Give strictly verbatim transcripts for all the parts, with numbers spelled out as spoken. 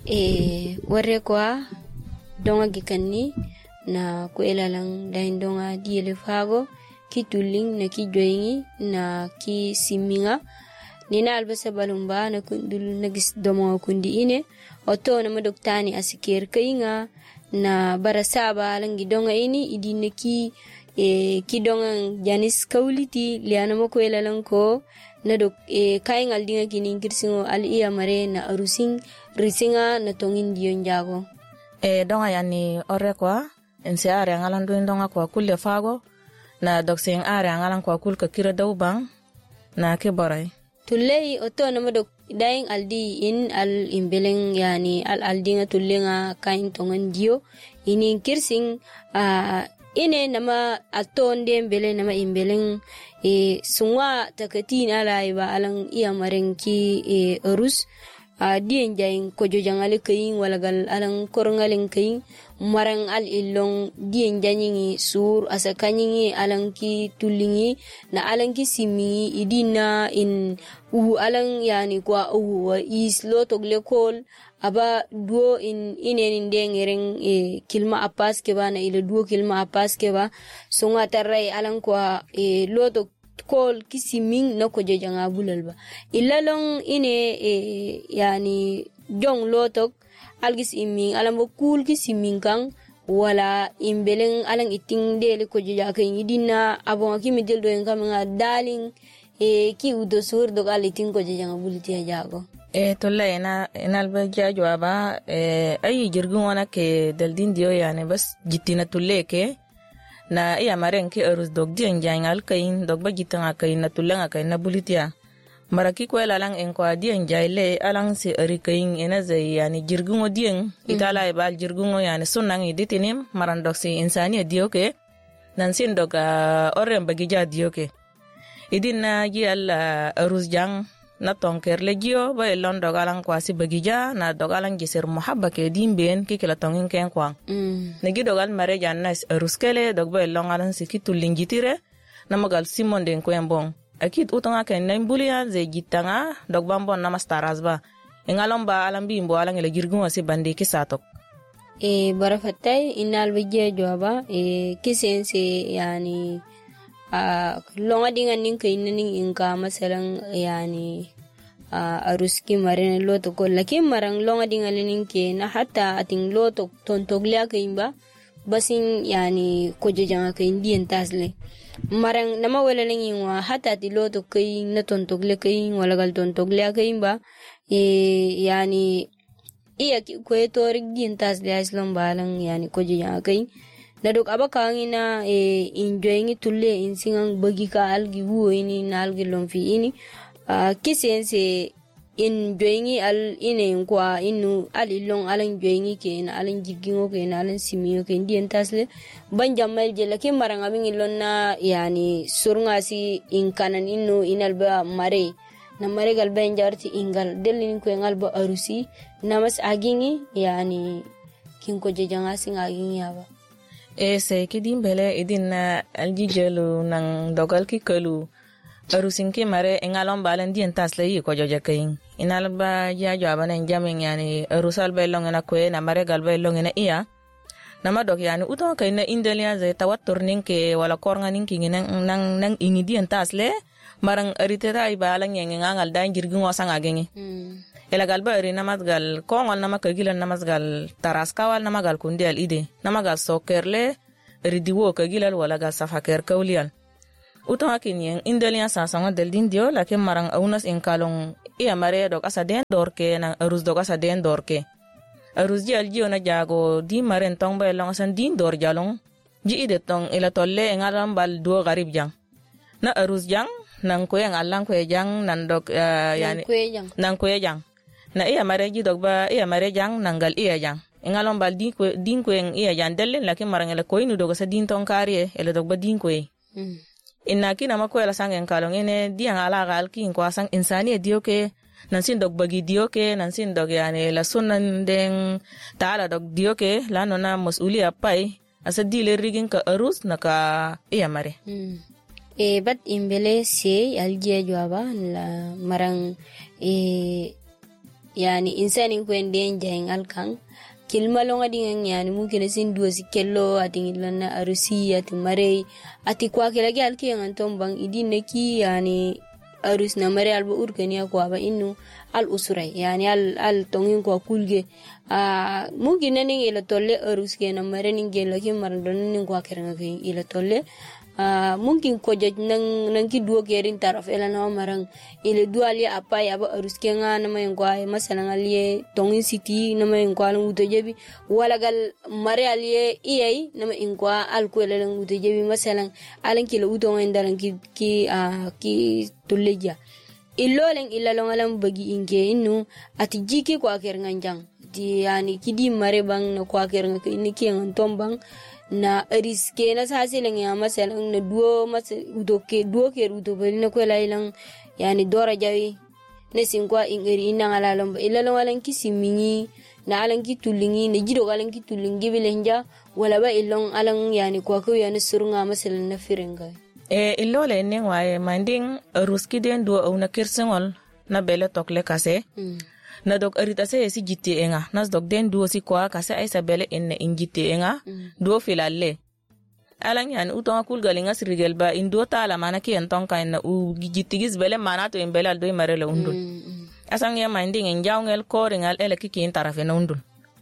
e warre kwa donga gikanni na ko elalang dahin donga diele fago ki tuling na ki joyingi na ki siminga nina albasa balumba na kundul nagis domo kundi ine oto na madoktani asikir kainga na barasaba alang gidonga ini idine ki e kidonga janis kauliti liana mo ko elalang ko na dok e kaingal dinga kini kirsingo al iya mare na arusing risinga na tongin diyon jago e donga yani orre kwa ense are ngalan do donga kwa kulle fago na dokseng are ngalan kwa kul ka kira dawbang na ke boray tullei oto na madok daing aldi in al imbeleng yani al aldinga tullenga kain tongan dio ini kirsing a ine nama aton dem bele nama imbeleng e sungwa takati na laiba alang iya marenki e arus a dien jain kojo jangale kayin walagal alang korngaleng kayin marang al ilong dien janyingi sur asakanyingi alang ki tulingi na alang ki simi idina in u alang yani kwa u is lotog lekol aba duo in inen dengereng e kilma apas ke ba na ile duo kilma apas ke ba songa tarai alang kwa e lotog kol kisiming na ko janga bulalba ilalong ine e yani jong lotok algis iming alam kul kisiming kang wala imbeleng alang iting dele ko jaga kay idina abong aki midel do en kamanga daling e ki udosur do aliting ko janga buliti jago e tolla ena enalba jajo aba e ay jirgun wana ke daldin dio yani bas jitina tolle ke na iya maren ke arus dog dien jangal kain dog ba gitanga kain na tulanga kain na bulitia maraki ko lalang en ko dien jaile alang se ari kain ena zai yani jirgungo dien itala e bal jirgungo yani sunang iditinim maran dog se insani dio ke nan sin dog orem bagija dio ke idina gi al arus jang na tonker le gio ba elon dog alang kwasi bagija na dog alang giser muhabba ke dimben ke kila tongin ken kwang mm. negi dogal mare janna ruskele dog ba elon alang sikitu lingitire na magal simon den kwembong akid utonga ken na imbulia ze gitanga dog bambon na mastaras ba engalom ba alang bimbo alang ele girgun wasi bande ki satok e barafatay inal bije joba e kisense yani a longa dinga nin kay naning inka masalang yani a aruski marina loto ko lakin marang longa dinga linin ke na hatta ating loto tontoglia kaimba basin yani ko jajanga kay indian tasle marang nama wala nangin wa hatta ti loto kay na tontoglia kay wala gal tontoglia kaimba e yani iya ko etorik din tasle aslom balang yani ko jajanga kay nadok abakang ina e enjoying tulle insingang bagi ka algi wo ini na algi lomfi ini uh, kisense enjoying al ine kwa inu alilong alang enjoying ke na alang jigingo ke na alang simiyo ke ndien tasle banjamal je lakin marang aming ilon na yani surunga si inkanan inu inalba mare na mare gal banjarti ingal delin ko ngalba arusi namas agingi yani kinko jejanga sing agingi aba e se kidim bele idin na aljijelu nang dogal ki kelu arusin ki mare engalon balen dien tasle yi ko joja kayin inal ba ya jaba nan jamin yani arusal belong na ko na mare gal belong na iya na madok yani uto kay na indelia ze tawattur ninke wala kornga ninki nang nang nang ingi dien tasle marang ariteta ay balang yang ngangal dan jirgun wasang agengi mm. ela galba ri namasgal kongol namakagila namasgal taraskawal namagal kundial ide namagal sokerle ridiwo kagilal wala gal safaker kaulial uto hakin yang indelian sasanga del dindio lakin marang aunas in kalong iya mare dog asa den dorke nang arus dog asa den dorke arus ji aljio na jago di maren tong ba long asan din dor jalong ji ide tong ila tolle ngalam bal duo garib jang na arus jang nang ko yang allang ko jang nan dog uh, yani nang ko jang na iya mare ji dogba iya mare jang nangal iya jang engalon bal din ko din ko en iya jang dellen lakin marang ele ko inu doga sa din ton kariye ele dogba din ko e mm. inna kina mako ela sangen kalong ene diang ala gal kin ko sang insani dio ke nan sin dog bagi dio ke nan sin dog yani la sunan den taala dog dio ke la nona masuliya pai asa dile rigin ka arus naka iya mare mm. e bat imbele se alje jwaba la marang e yani insani kwende njain alkan kilma longa dingan yani mungkin sin dua si kello ati ngilana arusi ati mare ati kwa kila gal ki ngan tombang idin neki yani arus na mare alba urkani kwa ba inu al usurai yani al al tongin kwa kulge a mungkin nani ila tolle arus ke na mare ninge laki marandon nin kwa keranga ke ila tolle Uh, mungkin ko jaj nang nang ki duo kerin taraf ela na marang ile duali apa ya ba arus kenga na may kwa masalan aliye tongin city na may kwa lang uto jebi wala gal mare aliye iyai na may kwa al ko ela lang uto jebi masalan alang kila uto ngayon dalang ki ki uh, ki tuleja ilo lang ilalong alam bagi inge inu ati jiki kwa keranganjang di yani kidi mare bang na kwa kerang ini ki ang tombang na riske na sasilang ya masalang na duo mas udoke duo ke rudo bali na kwela ilang yani dora jawi na singkwa ingeri inang alalong ilalong alang kisimingi na alang kitulingi na jido alang kitulingi bilenja wala ba ilong alang yani kwa ko yani surunga masalang na firenga e ilole neng wae manding ruski den duo una kirsengol na bele tokle kase mm. na dog arita se si jitti enga nas dog den duo si kwa kase ay sabele enne injitti enga mm. duo filalle alang yan utonga kulgalinga sirigel ba indo tala mana ki enton ka na u jitti gis bele mana to embele aldo marele undul mm. asang ya minding en jawngel koringal ele ki kin tarafe na undul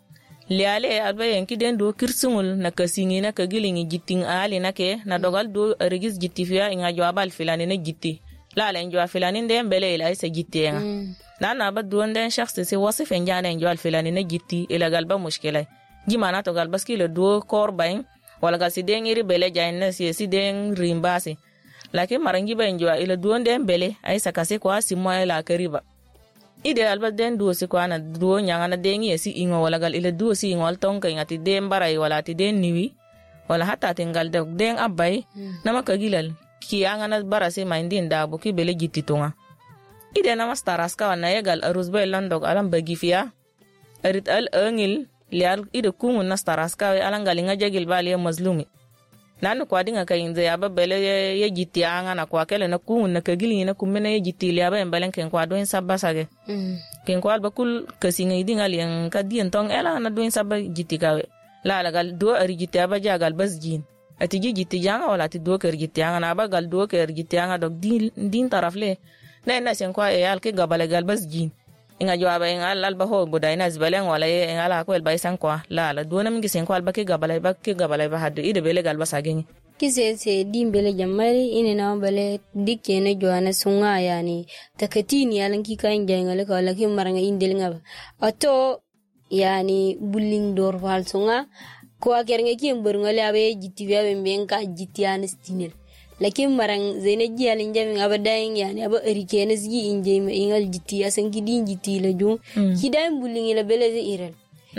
liale alba en ki den duo kirsungul na kasingi na kagilingi jitting ali na ke na dogal do rigis jitti fiya inga jwabal filani na jitti la len jwa filani ndem bele ila isa jitti enga mm. nana ba duonde shakhsi si wasif njane njwal filani na jitti ila galba mushkila jimana to galba skile do korbain wala gal sideng iri bele jaina si sideng rimbasi laki marangi ba njwa ila duonde bele ay sakase kwa simo ila kariba ide alba den duo si kwa na duo nyanga na dengi si ingo wala gal ila duo si ingol tonka ngati dem barai wala ti den niwi wala hata tingal de den abai hmm. nama kagilal kiyanga na barasi mindin da buki bele jitti tonga ide na mastaraska wana yegal aruzba landog alam bagifia arit al angil lial ide kumun nastaraska we alang galinga jagil bali mazlumi nanu kwa dinga kayinze yaba bele ye jitti anga na kwa kele na kumun na kagili na kumene ye jitti liaba embalen ken kwa doen sabasage mm. ken kwa bakul kasinga idinga liang kadien tong ela na doen sabba jitti kawe la la gal do ari jitti aba jagal basjin ati jitti janga wala ati do ker jitti anga na ba gal do ker jitti anga dog din din tarafle na na sen kwa e al ke gabale gal bas jin inga jwaba en al al ba ho boday na zbalen wala e en ala ko el bay san kwa la la do na mi sen kwa al ba ke gabale ba ke gabale ba hadu ide bele gal bas ageni kise se dimbele jamari ine na bale dikke ne joana sunga yani takatini alan ki kan jangale ko la ki maranga indel ngaba ato yani bulling dor fal sunga ko akernge ki mburngale abe jittiya be benka jittiya nestinel lakin marang zaine ji alin jami abadain yani aba erikenes gi inje ma ingal jitti asan gidin jitti la jum kidan bulling ila beleze iral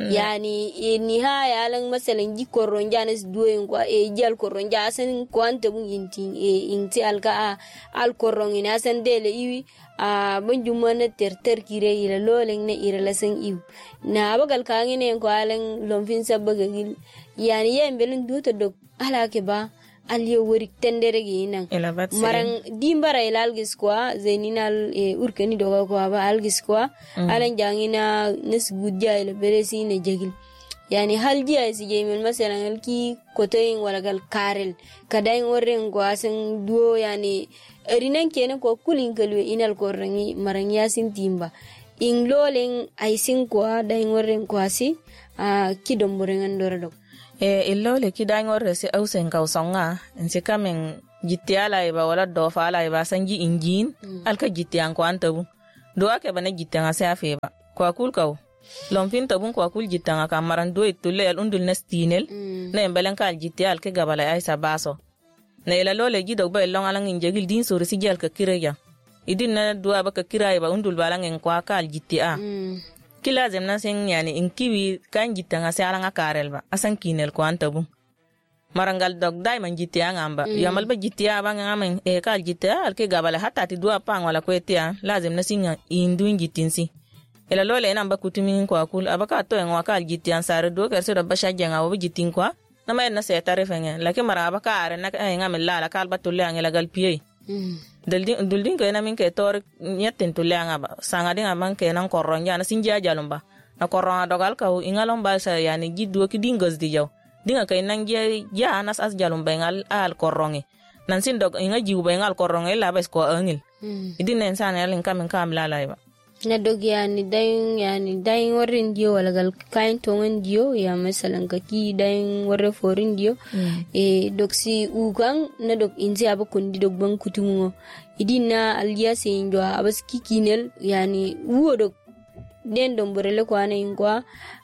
yani ni ha ya lang masalan ji koron janes duen kwa e jal koron ja asan kwanta bun inti e inti alka al koron ina asan dele iwi a banjuma na terter kire ila loleng ne ira lasan iw na abagal kangene ko alang lomfin sabaga gil yani yembelin duto dok ala ke ba aliyo wori tendere gi nan marang dimbara ila algis kwa zeninal e urkeni doga kwa ba algis kwa mm. alan jangina nes gudja ila beresi ne jegil yani halji ay si jemel masalan alki kotoyin wala gal karel kadayin worren kwa san duo yani rinan kene ko kulin kalwe inal ko rangi marang yasin timba inglolen ay sin kwa dayin worren kwa si a kidom borengan doradok e illo le kidan worre se ausen kausonga ense kamen jittiala iba wala do fala iba sanji injin mm. alka jittian ko antabu do ake bana jittian ase afeba ko akul kaw lompin tabun ko akul jittian ka maran do itulle al undul nestinel mm. na embelen ka jittial ke gabala ay sabaso na ila lole gido ba long alang injegil din suru si jal ka kireya idin na do abaka kirai ba undul balang en ko akal jittia mm. kila zemna sen yani inkiwi kan jitanga se alanga karelba asan kinel ko antabu marangal dog dai man jitia ngamba mm. yamal ba jitia ba ngamen e kal jitia alke gabala hatta ti dua pang wala ko etia lazim na singa induin jitinsi ela lole namba kutumin ko akul abaka to en wakal jitia sare do kerse do basha jenga wo jitin ko na may na se tare fengen laki mara abaka are na ngam la la kal batulle angela gal piye Dulding dulding ko na min ke tor nyetin tulanga ba. Sanga dinga man ke nan korron ya na sinja jalumba. Na korron dogal ka ingalon ba sa yani giddo ki dingos di jaw. Dinga kay nan je ya nas as jalumba ngal al korrongi. Nan sin dog inga jiwba ngal korrongi la bes ko angil. Idin nen sana yalin kam kam la la ba. Na dog yani dayin yani dayin warin diyo wala gal kain tongan diyo ya masalan ka ki dayin warre forin diyo mm. e dog si ugang na dog inzi aba kundi dog bang kutungo idin na aliya se injo abas kikinel yani uwo dog den dom borele ko ana ingwa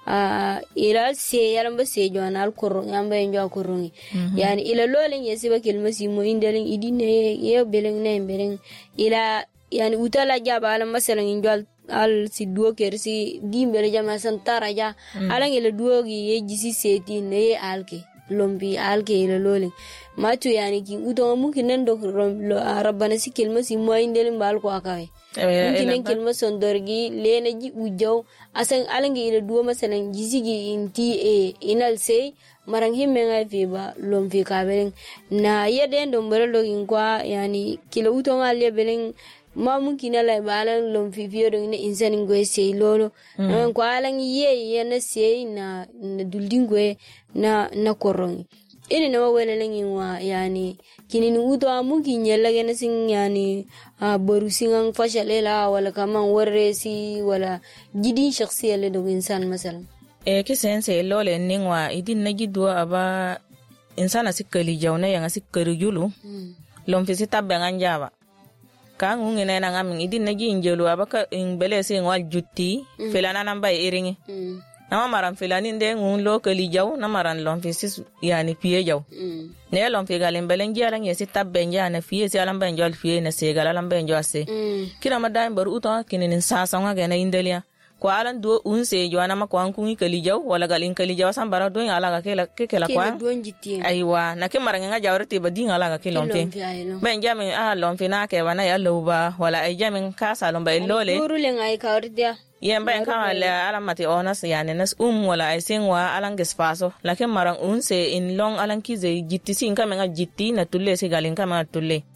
a ila se yaran ba se jo na al korro yamba injo korrongi mm-hmm. yani ila lolen yesi ba kelmasi mo indelin idin ne ye beleng ne beleng ila yani utala jaba ala masalan injal al si duo kersi dimbele jama santara ja mm. ala ngele duo gi ye jisi seti ne alke lombi alke ile lole matu yani ki uto mumkin nan do rabbana si kelma si mo indel mbal ko akawe mumkin nan kelma sondorgi lena ji ujaw asan ala ngele duo masalan jisi gi inti e inal sei marang himme ngai fiba lom fi kabelen na yeden do mbalo ingwa yani kilo uto ngale belen ma mumkin ala balan lom fi fiyo ne insani ngoy sei lolo mm. ko ala ye ye na sei na na duldingwe na na korongi ini na wele lengi wa yani kinini uto mumkin yalla gena sin yani a boru singang fashalela wala kaman warresi wala gidi shakhsiya le do insan masalan e kisense lole ningwa idin na gidwa aba insana sikali jawna yanga sikari julu mm. lom fi sitabbe nganjaba kan ngene na ngam idin na gi njelu abaka in bele se ngwal jutti mm. felana namba iringi mm. na maran felani nde ngun lokali jaw na maran lon fisis yani piye jaw mm. ne lon fi galen belen giala ngi si tabbe njana fiye si alam ben jol fiye na se galam ben jose mm. kira madan bar uto kinin sasa nga gena indelia ko alan do un se jwana ma ko an kun kali jaw wala galin kali jaw san bara do ala ga kela kela kwa aiwa na ke maranga nga jawrti ba dinga ala ga kelon fe ben jami a lon fe na ke wana ya loba wala ai jami ka salon ba lole gurule ngai ka ordia yemba en kan ala ala mati onas yani nas um wala ai senwa alan gespaso lakin marang un se in long alan kize jitti sin kamenga jitti na tulle se galin kamenga tulle